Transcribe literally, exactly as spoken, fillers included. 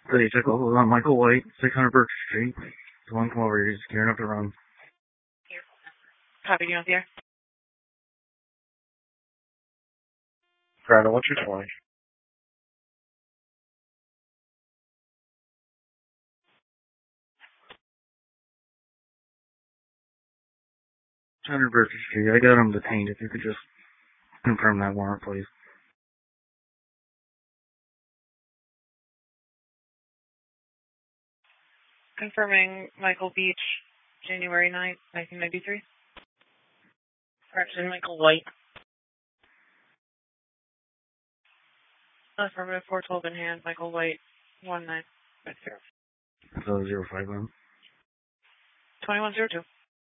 City took over on Michael White, six hundred Birch Street. It's one come over here, he's gearing up to run. Copy, you on the air? Brandon, what's your twenty? six hundred Birch Street, I got him detained. If you could just confirm that warrant, please. Confirming Michael Beach, January ninth, nineteen ninety-three. Correction, Michael White. Affirmative, four twelve in hand, Michael White, one nine five zero. So zero five one. twenty-one zero two.